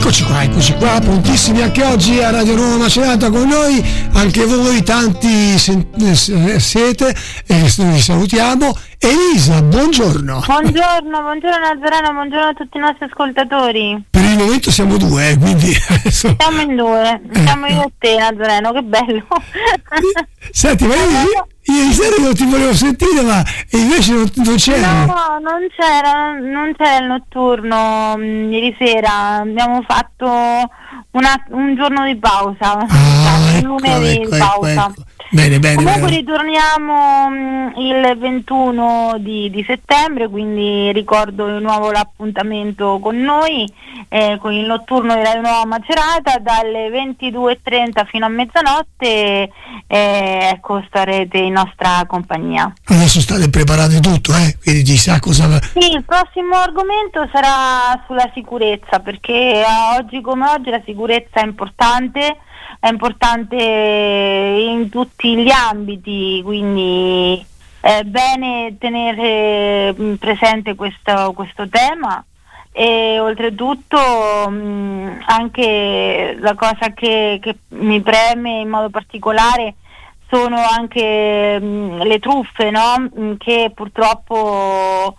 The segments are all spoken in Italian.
Eccoci qua, prontissimi anche oggi a Radio Nuova Macerata con noi, anche voi tanti siete e noi vi salutiamo. Elisa, buongiorno. Buongiorno Nazareno, buongiorno a tutti i nostri ascoltatori. Per il momento siamo due, quindi adesso... Siamo in due, siamo io e te Nazareno, che bello. Senti, ma ieri sera io ti volevo sentire, ma invece non c'era. No, non c'era il notturno ieri sera, abbiamo fatto un giorno di pausa, lunedì di pausa. Ecco. Bene. Comunque ritorniamo il 21 di settembre, quindi ricordo di nuovo l'appuntamento con noi, con il notturno di Radio Nuova Macerata dalle 22:30 fino a mezzanotte, ecco, starete in nostra compagnia. Adesso state preparati tutto, quindi ci sa cosa... Sì, il prossimo argomento sarà sulla sicurezza, perché oggi come oggi la sicurezza è importante in tutti gli ambiti, quindi è bene tenere presente questo tema. E oltretutto anche la cosa che mi preme in modo particolare sono anche le truffe, no? Che purtroppo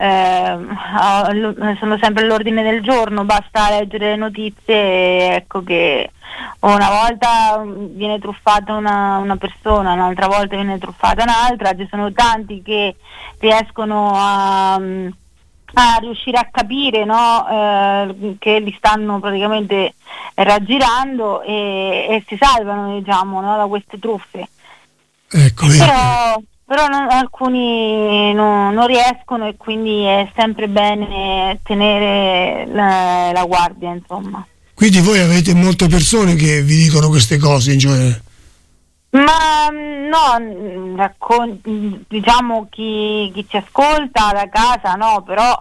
sono sempre all'ordine del giorno, basta leggere le notizie, ecco che una volta viene truffata una persona, un'altra volta viene truffata un'altra, ci sono tanti che riescono a riuscire a capire, no? Che li stanno praticamente raggirando e si salvano, diciamo, no? Da queste truffe. Ecco, però alcuni non riescono, e quindi è sempre bene tenere la guardia, insomma. Quindi voi avete molte persone che vi dicono queste cose in genere? Ma no, diciamo chi ci ascolta da casa, no, però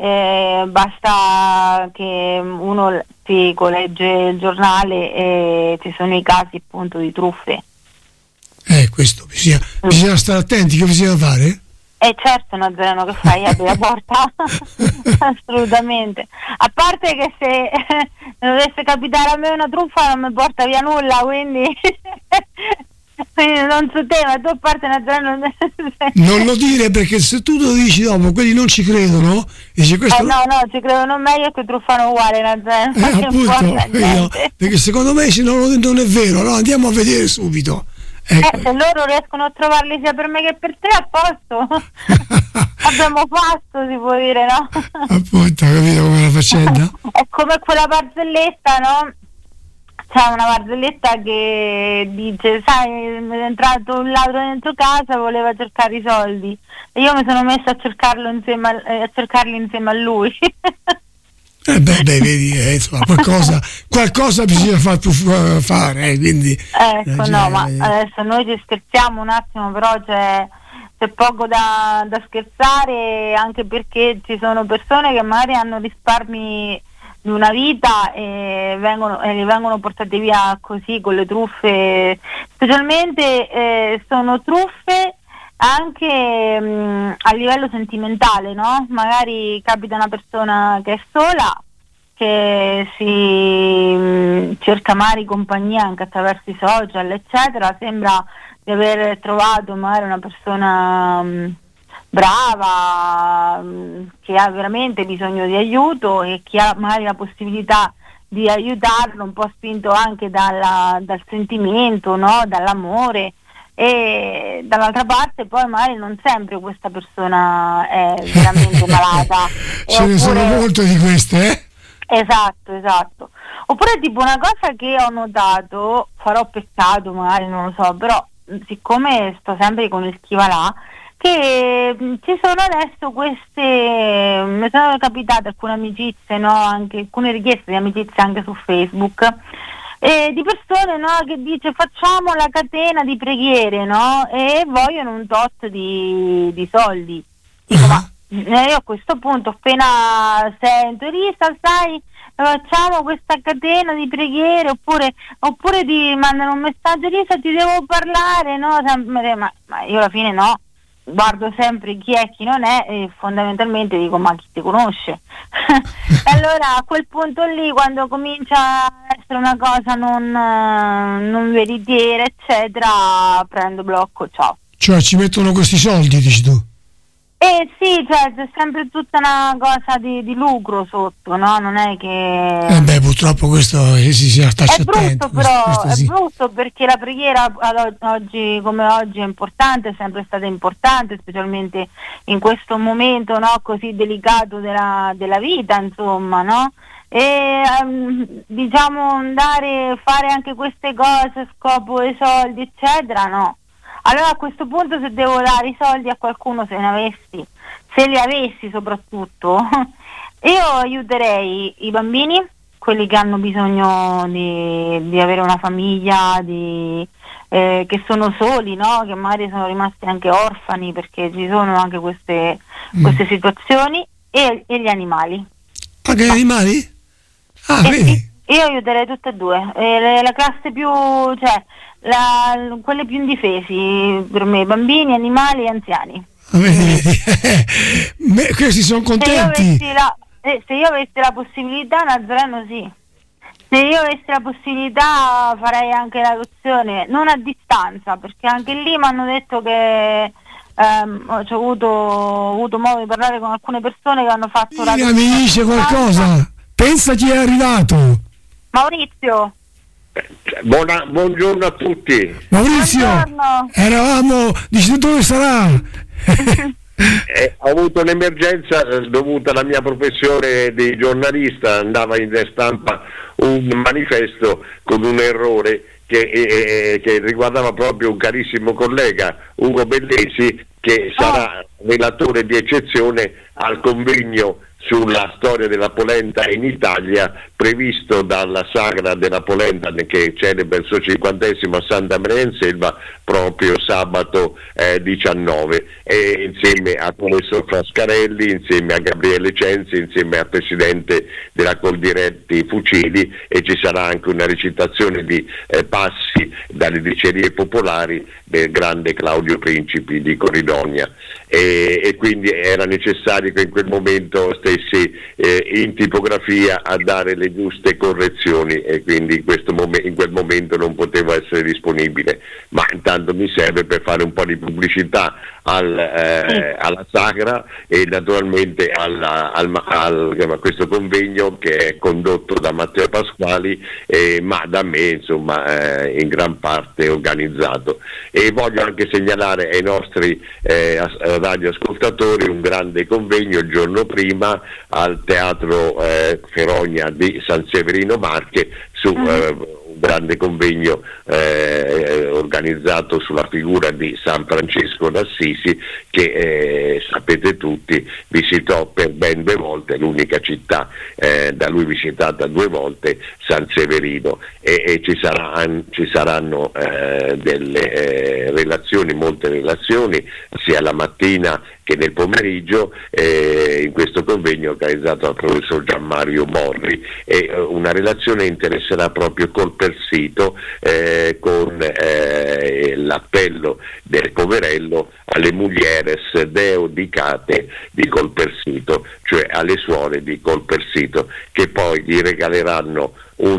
basta che uno legge il giornale e ci sono i casi appunto di truffe. Questo bisogna stare attenti, che bisogna fare? Certo, Nazareno, che fai? Apri la porta? Assolutamente. A parte che se dovesse capitare a me una truffa non mi porta via nulla, quindi non so te, ma tu a parte Nazareno non lo dire, perché se tu lo dici dopo quelli non ci credono, dici questo no, ci credono meglio che truffano uguale, Nazareno. Appunto, perché secondo me se non è vero, no? Andiamo a vedere subito. Se loro riescono a trovarli sia per me che per te, a posto. Abbiamo fatto, si può dire, no? Appunto, capito come la faccenda? È come quella barzelletta, no? C'è una barzelletta che dice, sai, è entrato un ladro dentro casa, voleva cercare i soldi e io mi sono messa a cercarli insieme a lui. Vedi, insomma, qualcosa bisogna fare, quindi... Ecco, ma adesso noi ci scherziamo un attimo, però c'è poco da scherzare, anche perché ci sono persone che magari hanno risparmi di una vita e li vengono portati via così con le truffe, specialmente sono truffe anche a livello sentimentale, no? Magari capita una persona che è sola, che si cerca magari compagnia anche attraverso i social, eccetera, sembra di aver trovato magari una persona brava, che ha veramente bisogno di aiuto e chi ha magari la possibilità di aiutarlo, un po' spinto anche dal sentimento, no? Dall'amore. E dall'altra parte poi magari non sempre questa persona è veramente malata. Ce ne sono molte di queste, Esatto. Oppure tipo una cosa che ho notato, farò peccato magari, non lo so, però siccome sto sempre con il chi va là, che ci sono adesso queste, mi sono capitate alcune amicizie, no? Anche alcune richieste di amicizia anche su Facebook, di persone, no, che dice facciamo la catena di preghiere, no, e vogliono un tot di soldi. Dico, ma io a questo punto appena sento Elisa, sai, facciamo questa catena di preghiere, oppure ti mandano un messaggio, Elisa ti devo parlare, no, sempre, ma io alla fine no, guardo sempre chi è chi non è e fondamentalmente dico ma chi ti conosce? E allora a quel punto lì, quando comincia a essere una cosa non veritiera eccetera, prendo blocco, ciao. Cioè ci mettono questi soldi, dici tu? Sì, cioè c'è sempre tutta una cosa di lucro sotto, no? Non è che... purtroppo questo si sta È brutto però, è brutto perché la preghiera oggi come oggi è importante, è sempre stata importante, specialmente in questo momento, no, così delicato della vita, insomma, no? E diciamo fare anche queste cose a scopo dei soldi, eccetera, no. Allora a questo punto, se devo dare i soldi a qualcuno, se li avessi soprattutto, io aiuterei i bambini, quelli che hanno bisogno di avere una famiglia, che sono soli, no? Che magari sono rimasti anche orfani, perché ci sono anche queste situazioni, e gli animali. Anche gli animali? Vedi? Sì, io aiuterei tutte e due, la classe più, cioè quelle più indifesi per me, bambini, animali e anziani. Questi sono contenti. Se io avessi la possibilità, Nazareno sì. Se io avessi la possibilità farei anche l'adozione, non a distanza, perché anche lì mi hanno detto che ho avuto modo di parlare con alcune persone che hanno fatto l'adozione. Mi dice qualcosa? Pensa chi è arrivato. Maurizio. Buongiorno a tutti. Maurizio, buongiorno. Dici dove sarà? Ho avuto un'emergenza dovuta alla mia professione di giornalista. Andava in stampa un manifesto con un errore che riguardava proprio un carissimo collega, Ugo Bellesi, che sarà relatore di eccezione al convegno sulla storia della polenta in Italia, previsto dalla Sagra della Polenta, che celebra il suo 50° a Santa Maria in Selva proprio sabato 19, e insieme a professor Frascarelli, insieme a Gabriele Censi, insieme al presidente della Coldiretti Fucili, e ci sarà anche una recitazione di passi dalle dicerie popolari del grande Claudio Principi di Corridonia, e quindi era necessario che in quel momento stessi in tipografia a dare le giuste correzioni, e quindi in quel momento non potevo essere disponibile, ma intanto mi serve per fare un po' di pubblicità alla Sagra e naturalmente a questo convegno che è condotto da Matteo Pasquali, ma da me insomma in gran parte organizzato. E voglio anche segnalare ai nostri radioascoltatori un grande convegno il giorno prima al Teatro Ferogna di San Severino Marche su un grande convegno organizzato sulla figura di San Francesco d'Assisi, che sapete tutti visitò per ben 2 volte l'unica città da lui visitata 2 volte, San Severino, e ci saranno delle relazioni, molte relazioni, sia la mattina che nel pomeriggio, in questo convegno organizzato dal professor Gianmario Morri, e una relazione interesserà proprio Colpersito, con l'appello del Poverello alle mulieres deodicate di Colpersito, cioè alle suore di Colpersito, che poi gli regaleranno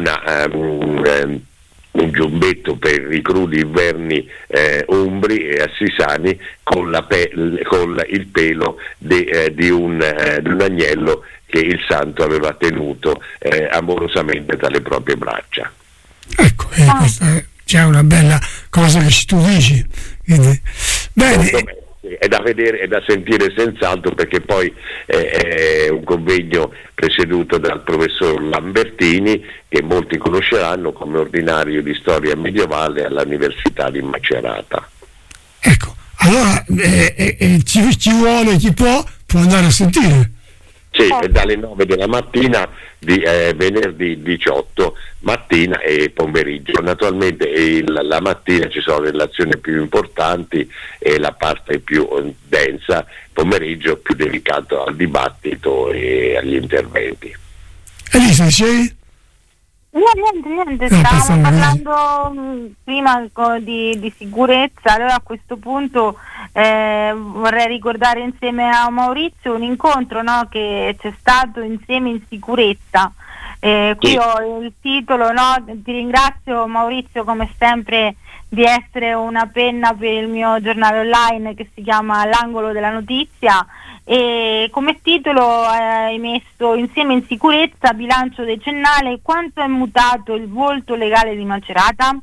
un giubbetto per i crudi inverni umbri e assisani con il pelo di un agnello che il santo aveva tenuto amorosamente tra le proprie braccia. Ecco, questa c'è una bella cosa che tu dici. Quindi, bene. È da vedere e da sentire senz'altro, perché poi è un convegno presieduto dal professor Lambertini, che molti conosceranno come ordinario di storia medievale all'Università di Macerata. Ecco, allora ci vuole, chi può andare a sentire. Sì, dalle 9 della mattina di venerdì 18 mattina e pomeriggio. Naturalmente la mattina ci sono le relazioni più importanti e la parte più densa, pomeriggio più dedicato al dibattito e agli interventi. Elisa, dicevi? Niente, stavamo parlando prima di sicurezza. Allora a questo punto vorrei ricordare insieme a Maurizio un incontro, no, che c'è stato insieme in sicurezza. Qui ho il titolo, no? Ti ringrazio Maurizio come sempre di essere una penna per il mio giornale online che si chiama L'angolo della notizia, e come titolo hai messo Insieme in sicurezza, bilancio decennale, quanto è mutato il volto legale di Macerata?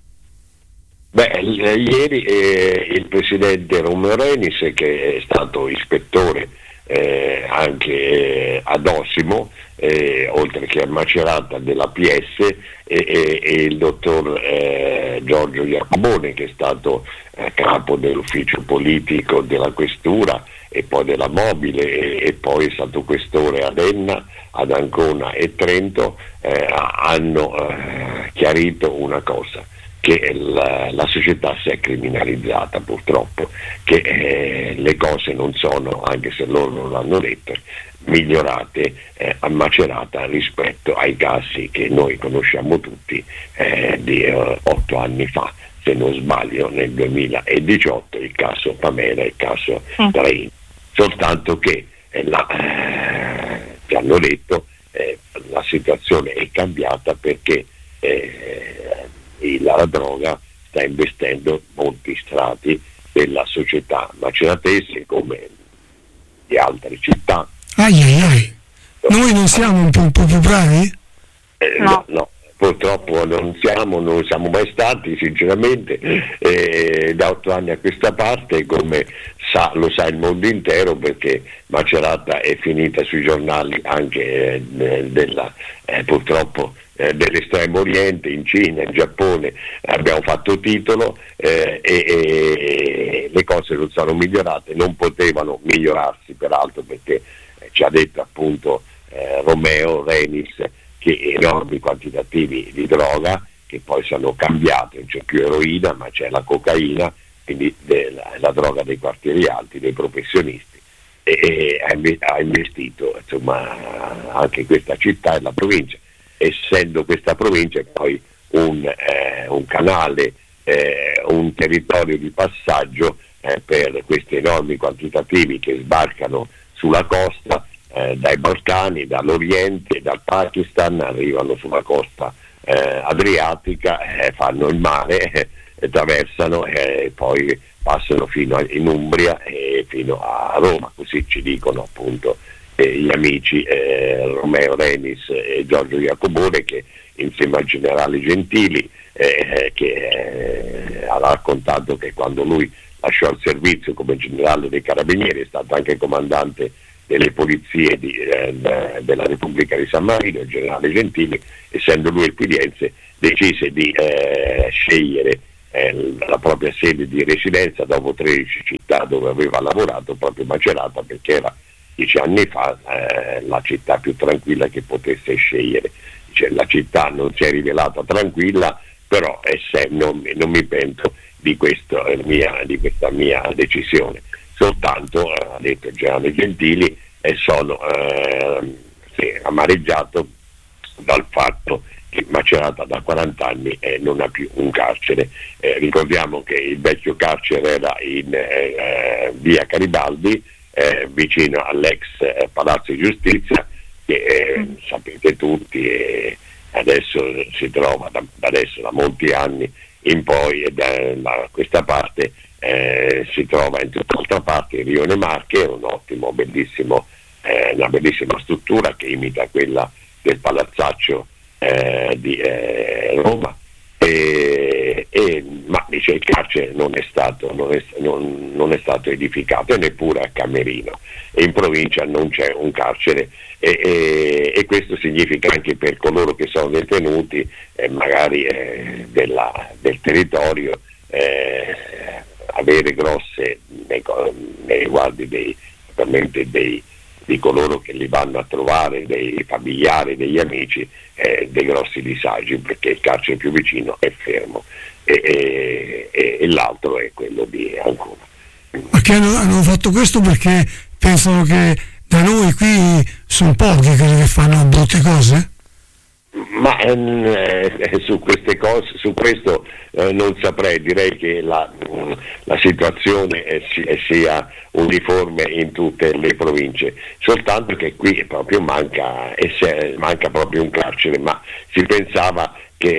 Ieri il presidente Romeo Renis, che è stato ispettore anche ad Osimo, oltre che a Macerata della PS, e il dottor Giorgio Iacobone, che è stato capo dell'ufficio politico della questura e poi della mobile, e poi è stato questore ad Enna, ad Ancona e Trento, hanno chiarito una cosa, che la società si è criminalizzata purtroppo, che le cose non sono, anche se loro non l'hanno detto, migliorate a Macerata rispetto ai casi che noi conosciamo tutti di 8 anni fa, se non sbaglio nel 2018, il caso Pamela e il caso Traini. Soltanto che ci hanno detto la situazione è cambiata perché la droga sta investendo molti strati della società maceratese come di altre città. Noi non siamo un po' più bravi? No, purtroppo non siamo mai stati, sinceramente, da 8 anni a questa parte, come lo sa il mondo intero, perché Macerata è finita sui giornali anche purtroppo dell'estremo oriente, in Cina, in Giappone, abbiamo fatto titolo, e le cose non sono migliorate, non potevano migliorarsi peraltro, perché ci ha detto appunto Romeo Renis che enormi quantitativi di droga, che poi sono cambiate, non c'è più eroina ma c'è la cocaina, quindi la droga dei quartieri alti, dei professionisti, e ha investito insomma anche questa città e la provincia, essendo questa provincia poi un canale, un territorio di passaggio per questi enormi quantitativi che sbarcano sulla costa, dai Balcani, dall'Oriente, dal Pakistan, arrivano sulla costa adriatica, fanno il mare, attraversano e poi passano fino in Umbria e fino a Roma, così ci dicono appunto gli amici Romeo Renis e Giorgio Iacobone, che insieme al generale Gentili che ha raccontato che quando lui lasciò il servizio come generale dei Carabinieri è stato anche comandante delle polizie della Repubblica di San Marino, il generale Gentili, essendo lui il pugliese, decise di scegliere la propria sede di residenza dopo 13 città dove aveva lavorato, proprio Macerata, perché era 10 anni fa la città più tranquilla che potesse scegliere. La città non si è rivelata tranquilla, però non mi pento di questa mia decisione. Soltanto, ha detto il generale Gentili, sono amareggiato dal fatto che Macerata da 40 anni non ha più un carcere. Ricordiamo che il vecchio carcere era in via Garibaldi, vicino all'ex Palazzo di Giustizia, che sapete tutti, adesso si trova da molti anni in poi, e da questa parte si trova in tutt'altra parte, in Rione Marche, una bellissima struttura che imita quella del palazzaccio di Roma, ma dice il carcere non è stato edificato, e neppure a Camerino, e in provincia non c'è un carcere, e questo significa anche per coloro che sono detenuti magari del territorio avere grosse nei riguardi di coloro che li vanno a trovare, dei familiari, degli amici, dei grossi disagi, perché il carcere più vicino è fermo e l'altro è quello di Ancona. Ma che hanno fatto questo perché pensano che da noi qui sono pochi quelli che fanno brutte cose? Ma su queste cose, su questo non saprei, direi che la situazione sia uniforme in tutte le province, soltanto che qui proprio manca proprio un carcere, ma si pensava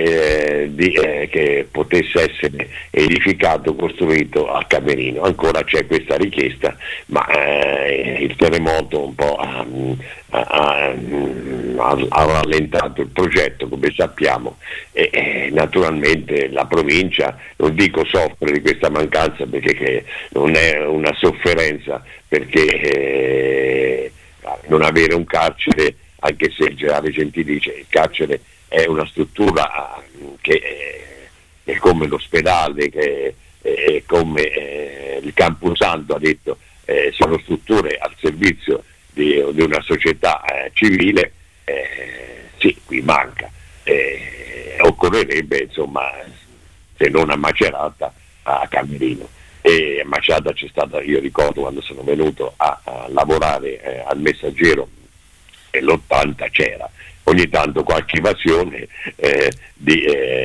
che potesse essere edificato, costruito a Camerino. Ancora c'è questa richiesta, ma il terremoto un po' ha rallentato il progetto, come sappiamo, e naturalmente la provincia, non dico soffre di questa mancanza, perché non è una sofferenza, perché non avere un carcere, anche se il generale Gentili dice il carcere è una struttura che è come l'ospedale, che è come il Camposanto, ha detto, sono strutture al servizio di una società civile. Sì, qui manca, occorrerebbe, insomma, se non a Macerata, a Camerino. E a Macerata c'è stata, io ricordo quando sono venuto a lavorare al Messaggero, l'80 c'era ogni tanto qualche evasione di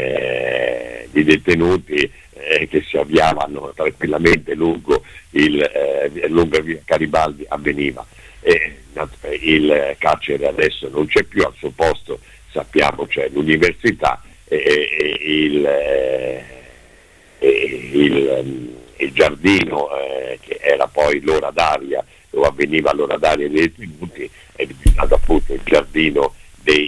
detenuti che si avviavano tranquillamente lungo via Garibaldi, avveniva. Il carcere adesso non c'è più, al suo posto sappiamo c'è l'università, il giardino che era poi l'ora d'aria, dove avveniva l'ora d'aria dei detenuti, è diventato appunto il giardino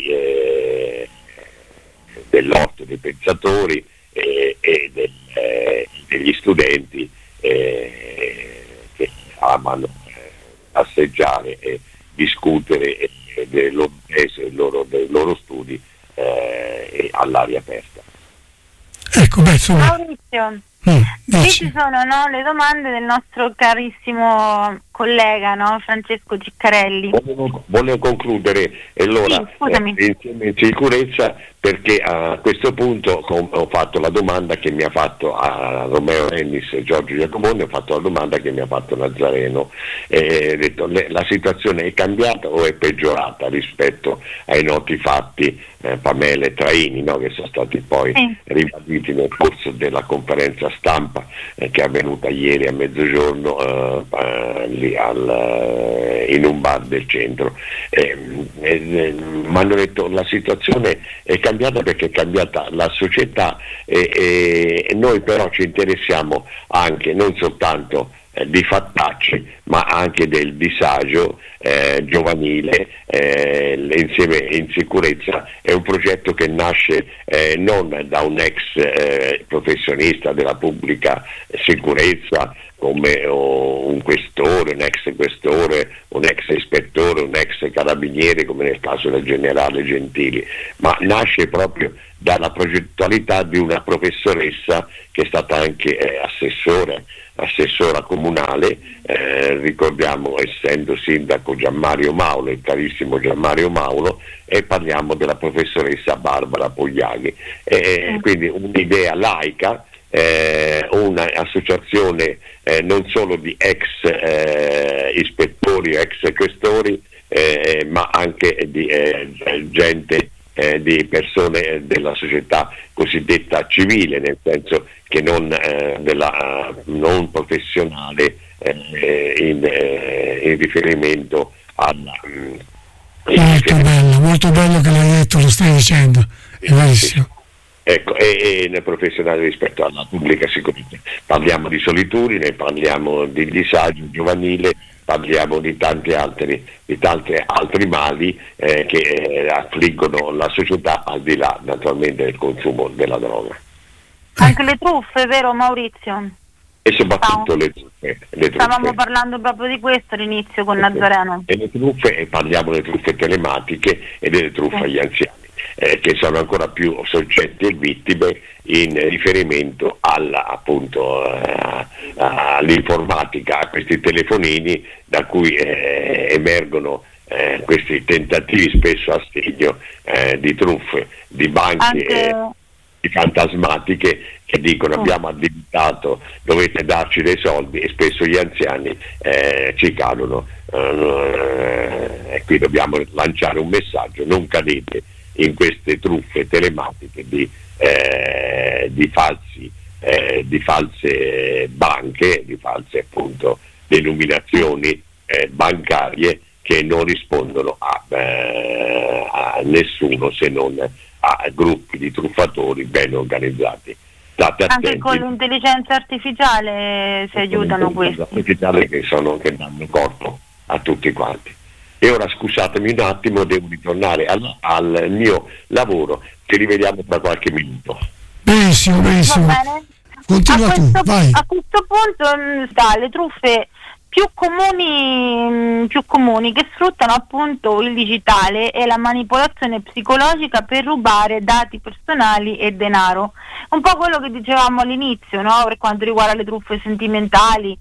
dell'orto dei pensatori e degli studenti che amano passeggiare e discutere delle loro tese, dei loro studi all'aria aperta. Ecco, insomma. Maurizio, qui ci sono le domande del nostro carissimo collega, Francesco Ciccarelli. Volevo concludere, allora, insieme in sicurezza, perché a questo punto ho fatto la domanda che mi ha fatto a Romeo Rennis e Giorgio Giacomoni, ho fatto la domanda che mi ha fatto Nazareno, ho detto, la situazione è cambiata o è peggiorata rispetto ai noti fatti Pamela e Traini, che sono stati poi ribaditi nel corso della conferenza stampa che è avvenuta ieri a mezzogiorno in un bar del centro. Mi hanno detto la situazione è cambiata perché è cambiata la società, e noi però ci interessiamo anche non soltanto di fattacci, ma anche del disagio giovanile. Insieme in sicurezza è un progetto che nasce non da un ex professionista della pubblica sicurezza, come un questore, un ex questore, un ex ispettore, un ex carabiniere, come nel caso del generale Gentili, ma nasce proprio dalla progettualità di una professoressa che è stata anche assessora comunale, ricordiamo, essendo sindaco Gianmario Maulo, il carissimo Gianmario Maulo, e parliamo della professoressa Barbara Pogliaghi. Quindi un'idea laica, un'associazione non solo di ex ispettori o ex questori, ma anche di gente, di persone della società cosiddetta civile, nel senso che non professionale, in riferimento alla... Molto bello che l'hai detto, lo stai dicendo, è verissimo. Ecco, e professionale rispetto alla pubblica sicurezza. Parliamo di solitudine, parliamo di disagio giovanile, parliamo di tanti altri mali che affliggono la società, al di là naturalmente del consumo della droga. Anche le truffe, vero Maurizio? E soprattutto le truffe. Stavamo parlando proprio di questo all'inizio con Nazareno. E le truffe, parliamo delle truffe telematiche e delle truffe agli anziani, che sono ancora più soggetti e vittime in riferimento all'informatica, a questi telefonini da cui emergono questi tentativi spesso a segno di truffe di banche fantasmatiche che dicono abbiamo addebitato, dovete darci dei soldi, e spesso gli anziani ci cadono, e qui dobbiamo lanciare un messaggio: non cadete in queste truffe telematiche di false banche, di false appunto denominazioni bancarie che non rispondono a nessuno se non a gruppi di truffatori ben organizzati. State attenti. Anche con l'intelligenza artificiale si aiutano questi. Artificiale che danno corpo a tutti quanti. E ora scusatemi un attimo, devo ritornare al mio lavoro, ci rivediamo tra qualche minuto. Benissimo. Va bene. Continua tu, vai. A questo punto le truffe più comuni che sfruttano appunto il digitale e la manipolazione psicologica per rubare dati personali e denaro. Un po' quello che dicevamo all'inizio, no? Per quanto riguarda le truffe sentimentali.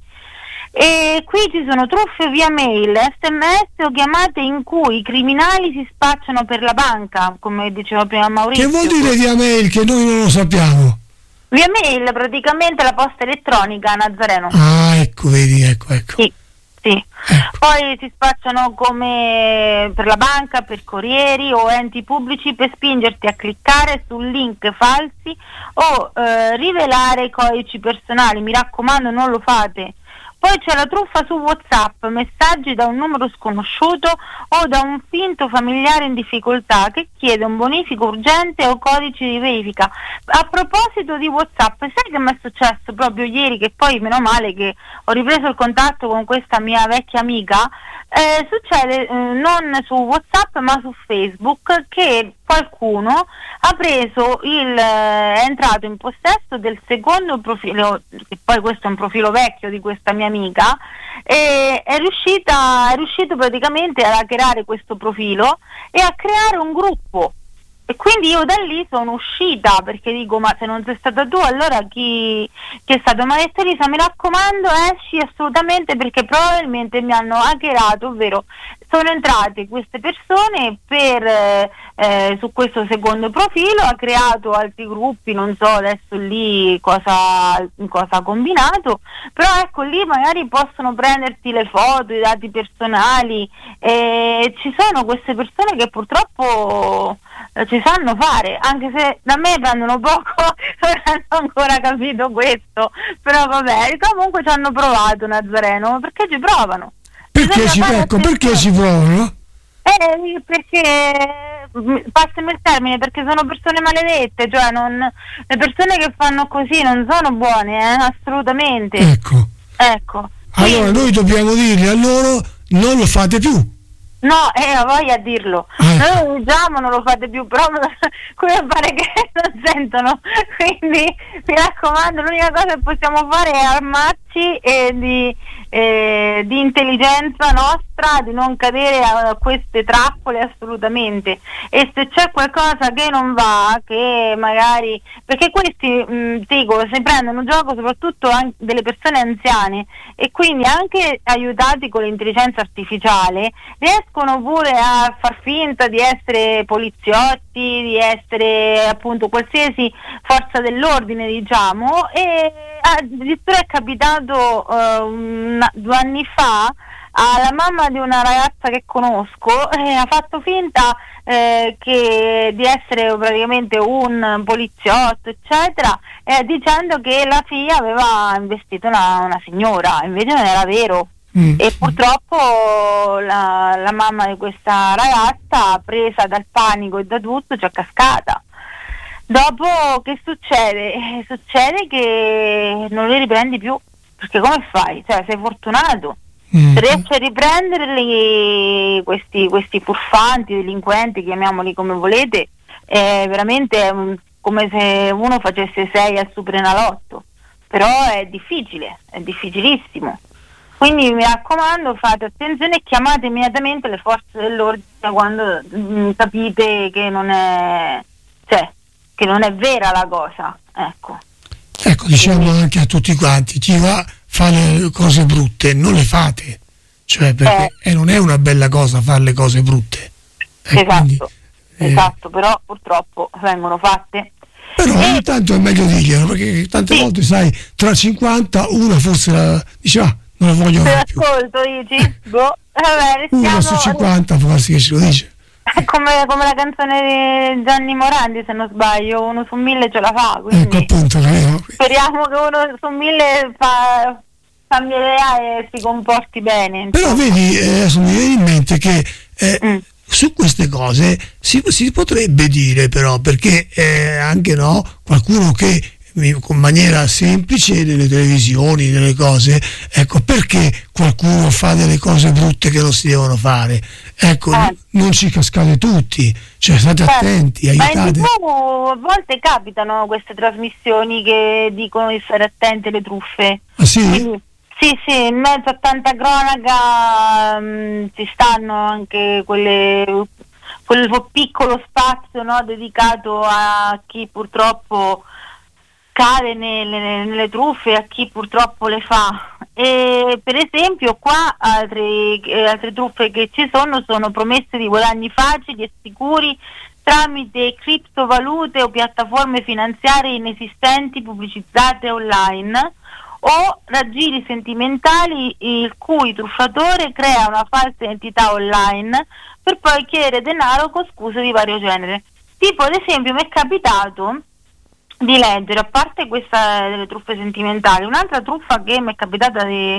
E qui ci sono truffe via mail, SMS o chiamate in cui i criminali si spacciano per la banca, come diceva prima Maurizio. Che vuol dire via mail, che noi non lo sappiamo? Via mail, praticamente la posta elettronica, Nazareno. Ah, ecco, vedi, ecco. Sì. Ecco. Poi si spacciano come per la banca, per corrieri o enti pubblici per spingerti a cliccare su link falsi o rivelare codici personali. Mi raccomando, non lo fate. Poi c'è la truffa su WhatsApp, messaggi da un numero sconosciuto o da un finto familiare in difficoltà che chiede un bonifico urgente o codice di verifica. A proposito di WhatsApp, sai che mi è successo proprio ieri, che poi meno male che ho ripreso il contatto con questa mia vecchia amica, succede non su WhatsApp ma su Facebook che qualcuno ha preso è entrato in possesso del secondo profilo, che poi questo è un profilo vecchio di questa mia amica, e è riuscito praticamente ad hackerare questo profilo e a creare un gruppo. E quindi io da lì sono uscita, perché dico, ma se non sei stata tu, allora chi è stato? Ma ha detto: Elisa, mi raccomando, esci assolutamente, perché probabilmente mi hanno hackerato, ovvero sono entrate queste persone su questo secondo profilo, ha creato altri gruppi, non so adesso lì cosa ha combinato, però ecco, lì magari possono prenderti le foto, i dati personali, e ci sono queste persone che purtroppo ci sanno fare, anche se da me prendono poco, non hanno ancora capito questo, però vabbè, comunque ci hanno provato, Nazareno, perché ci provano. Perché ci provano? Perché, passami il termine, perché sono persone maledette, cioè le persone che fanno così non sono buone, assolutamente. Ecco. Allora noi dobbiamo dirgli a loro: non lo fate più. No, ho voglia a dirlo. Noi lo diciamo, non lo fate più, però qui pare che non sentono. Quindi mi raccomando, l'unica cosa che possiamo fare è armarci di intelligenza nostra, di non cadere a queste trappole assolutamente. E se c'è qualcosa che non va, che magari, perché questi dico, si prendono gioco soprattutto anche delle persone anziane, e quindi anche aiutati con l'intelligenza artificiale riescono pure a far finta di essere poliziotti, di essere appunto qualsiasi forza dell'ordine, diciamo. E addirittura è capitato 2 anni fa alla mamma di una ragazza che conosco, ha fatto finta di essere praticamente un poliziotto, eccetera, dicendo che la figlia aveva investito una signora, invece non era vero. E purtroppo la mamma di questa ragazza, presa dal panico e da tutto, ci è cascata. Dopo che succede? Succede che non li riprendi più, perché come fai? Cioè, sei fortunato, se riesci a riprenderli questi furfanti, delinquenti, chiamiamoli come volete, è veramente come se uno facesse 6 al Superenalotto, però è difficile, è difficilissimo. Quindi mi raccomando, fate attenzione e chiamate immediatamente le forze dell'ordine quando capite che non è vera la cosa, ecco. Diciamo anche a tutti quanti: chi va fa le cose brutte, non le fate, cioè, perché non è una bella cosa fare le cose brutte. Esatto, però purtroppo vengono fatte. Però ogni tanto è meglio dirglielo, perché tante volte, sai, tra 50 una forse dice: non lo voglio più. Ascolto, dici? Vabbè, uno su 50 può darsi che ce lo dice. È come la canzone di Gianni Morandi, se non sbaglio, 1 su 1000 ce la fa, quindi appunto, speriamo che 1 su 1000 cambia idea e si comporti bene. Però vedi, adesso mi viene in mente che su queste cose si potrebbe dire, però, perché anche qualcuno che con maniera semplice nelle televisioni, nelle cose, ecco, perché qualcuno fa delle cose brutte che non si devono fare, ecco, non ci cascate tutti, cioè state attenti, aiutate. Ma a volte capitano queste trasmissioni che dicono di stare attenti alle truffe. Ah sì? Quindi, sì, in mezzo a tanta cronaca ci stanno anche quel piccolo spazio, no, dedicato a chi purtroppo cade nelle truffe, a chi purtroppo le fa. E per esempio qua altre truffe che ci sono promesse di guadagni facili e sicuri tramite criptovalute o piattaforme finanziarie inesistenti pubblicizzate online, o raggiri sentimentali il cui truffatore crea una falsa identità online per poi chiedere denaro con scuse di vario genere. Tipo, ad esempio, mi è capitato di leggere, a parte questa delle truffe sentimentali, un'altra truffa che mi è capitata di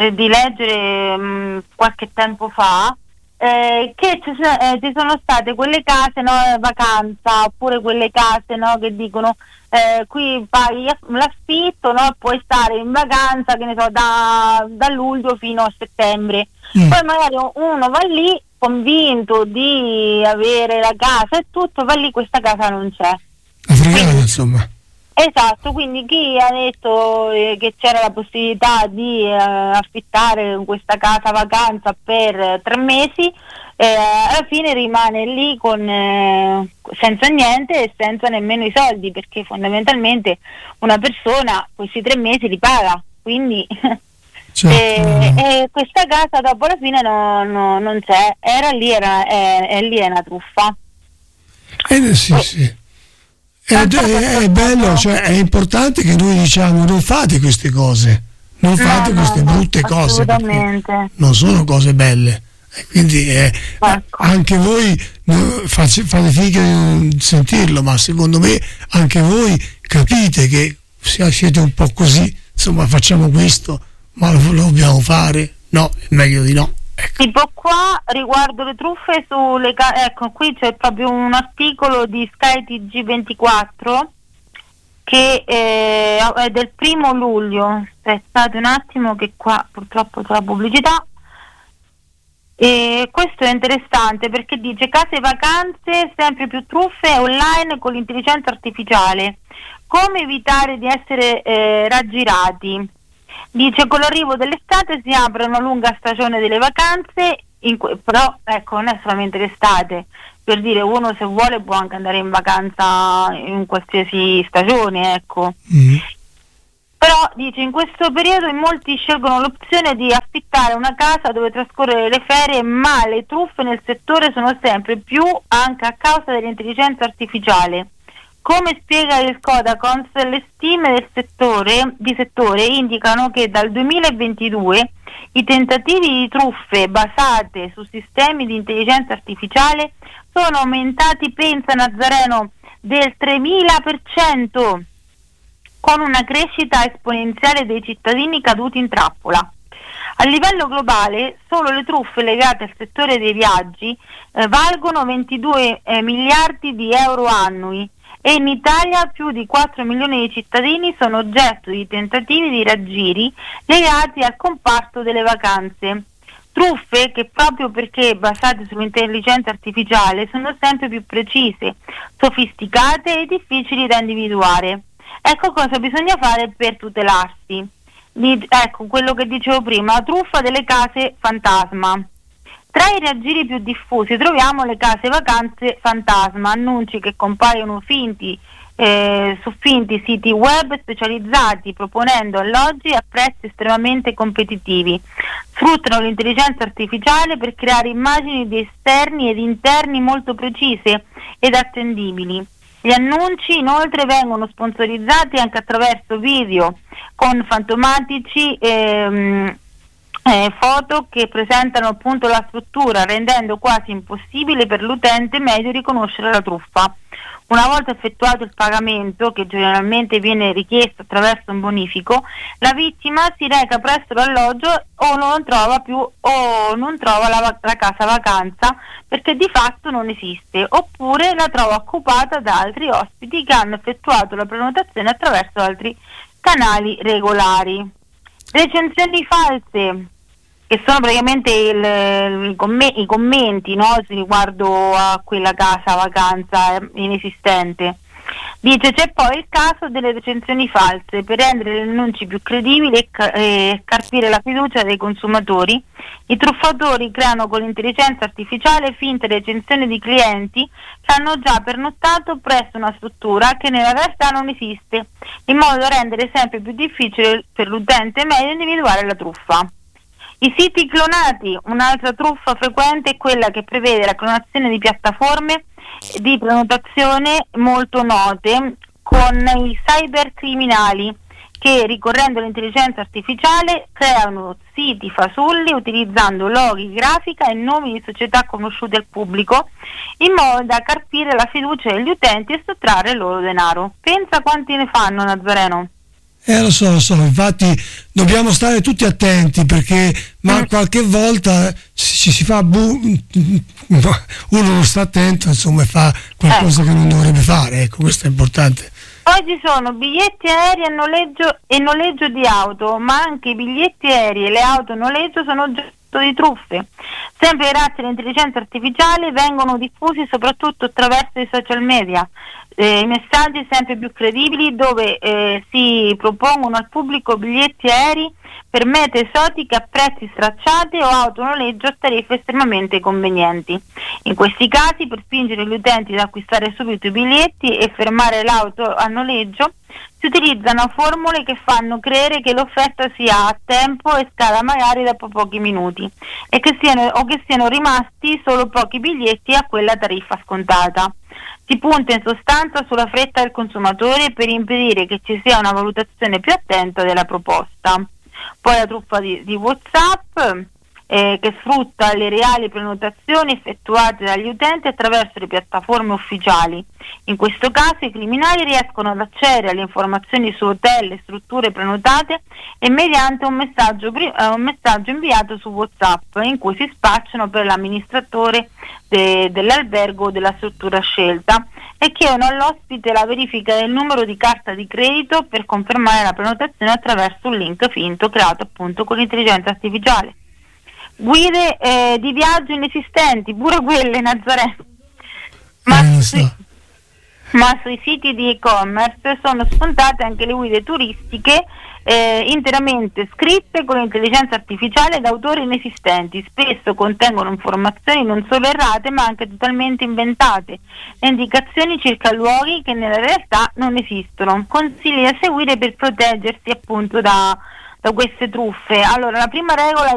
leggere qualche tempo fa, che ci sono state quelle case, no, vacanza, oppure quelle case, no, che dicono qui paghi l'affitto, no, puoi stare in vacanza, che ne so, da luglio fino a settembre. Poi magari uno va lì convinto di avere la casa e tutto, va lì, questa casa non c'è. Africano, insomma. Esatto, quindi chi ha detto che c'era la possibilità di affittare questa casa vacanza per 3 mesi, alla fine rimane lì senza niente e senza nemmeno i soldi, perché fondamentalmente una persona questi 3 mesi li paga, quindi certo. E questa casa dopo la fine non c'è, lì è una truffa. Sì. È bello, cioè è importante che noi diciamo non fate queste cose, non fate queste brutte cose, perché non sono cose belle, e quindi anche voi fate finta di non sentirlo, ma secondo me anche voi capite che se siete un po' così, insomma, facciamo questo, ma lo dobbiamo fare? No, è meglio di no. Ecco. Tipo qua riguardo le truffe ecco, qui c'è proprio un articolo di Sky TG24 che è del 1 luglio. Aspettate un attimo che qua purtroppo c'è la pubblicità. E questo è interessante perché dice: case vacanze, sempre più truffe online con l'intelligenza artificiale, come evitare di essere raggirati. Dice: con l'arrivo dell'estate si apre una lunga stagione delle vacanze, però ecco, non è solamente l'estate, per dire, uno se vuole può anche andare in vacanza in qualsiasi stagione, ecco. Però dice: in questo periodo in molti scelgono l'opzione di affittare una casa dove trascorrere le ferie, ma le truffe nel settore sono sempre più, anche a causa dell'intelligenza artificiale. Come spiega il Codacons, le stime di settore indicano che dal 2022 i tentativi di truffe basate su sistemi di intelligenza artificiale sono aumentati, pensa Nazareno, del 3000%, con una crescita esponenziale dei cittadini caduti in trappola. A livello globale, solo le truffe legate al settore dei viaggi valgono 22 miliardi di euro annui, e in Italia più di 4 milioni di cittadini sono oggetto di tentativi di raggiri legati al comparto delle vacanze. Truffe che, proprio perché basate sull'intelligenza artificiale, sono sempre più precise, sofisticate e difficili da individuare. Ecco cosa bisogna fare per tutelarsi. Ecco quello che dicevo prima: truffa delle case fantasma. Tra i raggiri più diffusi troviamo le case vacanze fantasma, annunci che compaiono su finti siti web specializzati, proponendo alloggi a prezzi estremamente competitivi. Sfruttano l'intelligenza artificiale per creare immagini di esterni ed interni molto precise ed attendibili. Gli annunci inoltre vengono sponsorizzati anche attraverso video con fantomatici foto che presentano appunto la struttura, rendendo quasi impossibile per l'utente medio riconoscere la truffa. Una volta effettuato il pagamento, che generalmente viene richiesto attraverso un bonifico, la vittima si reca presso l'alloggio o non trova la casa vacanza perché di fatto non esiste, oppure la trova occupata da altri ospiti che hanno effettuato la prenotazione attraverso altri canali regolari. Recensioni false, che sono praticamente i commenti, no, riguardo a quella casa vacanza inesistente. Dice: c'è poi il caso delle recensioni false. Per rendere le annunci più credibili e carpire la fiducia dei consumatori, i truffatori creano con l'intelligenza artificiale finte recensioni di clienti che hanno già pernottato presso una struttura che nella realtà non esiste, in modo da rendere sempre più difficile per l'utente medio individuare la truffa. I siti clonati. Un'altra truffa frequente è quella che prevede la clonazione di piattaforme di prenotazione molto note, con i cybercriminali che, ricorrendo all'intelligenza artificiale, creano siti fasulli utilizzando loghi, grafica e nomi di società conosciute al pubblico, in modo da carpire la fiducia degli utenti e sottrarre il loro denaro. Pensa quanti ne fanno, Nazareno. Lo so, infatti dobbiamo stare tutti attenti, perché qualche volta si fa uno non sta attento, insomma, e fa qualcosa che non dovrebbe fare. Ecco, questo è importante. Poi ci sono biglietti aerei e noleggio di auto, ma anche i biglietti aerei e le auto a noleggio sono oggetto di truffe. Sempre grazie all'intelligenza artificiale vengono diffusi soprattutto attraverso i social media messaggi sempre più credibili, dove si propongono al pubblico biglietti aerei per mete esotiche a prezzi stracciati o autonoleggio a tariffe estremamente convenienti. In questi casi, per spingere gli utenti ad acquistare subito i biglietti e fermare l'auto a noleggio, si utilizzano formule che fanno credere che l'offerta sia a tempo e scada magari dopo pochi minuti e che siano rimasti solo pochi biglietti a quella tariffa scontata. Si punta in sostanza sulla fretta del consumatore per impedire che ci sia una valutazione più attenta della proposta. Poi la truffa di WhatsApp, che sfrutta le reali prenotazioni effettuate dagli utenti attraverso le piattaforme ufficiali. In questo caso i criminali riescono ad accedere alle informazioni su hotel e strutture prenotate e mediante un messaggio inviato su WhatsApp, in cui si spacciano per l'amministratore dell'albergo o della struttura scelta e chiedono all'ospite la verifica del numero di carta di credito per confermare la prenotazione attraverso un link finto creato appunto con l'intelligenza artificiale. Guide di viaggio inesistenti, pure quelle, Nazareno. Ma sui siti di e-commerce sono spuntate anche le guide turistiche interamente scritte con l'intelligenza artificiale da autori inesistenti. Spesso contengono informazioni non solo errate ma anche totalmente inventate e indicazioni circa luoghi che nella realtà non esistono. Consigli da seguire per proteggersi appunto da queste truffe. Allora, la prima regola